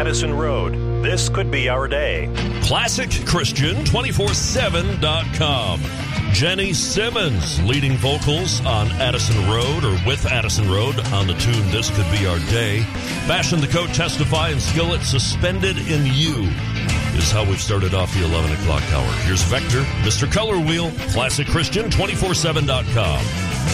Addison Road. This could be our day. ClassicChristian247.com. Jenny Simmons leading vocals on Addison Road, or with Addison Road, on the tune This Could Be Our Day. Fashion the Coat, Testify, and Skillet, Suspended in You is how we've started off the 11 o'clock hour. Here's Vector, Mr. Color Wheel, ClassicChristian247.com.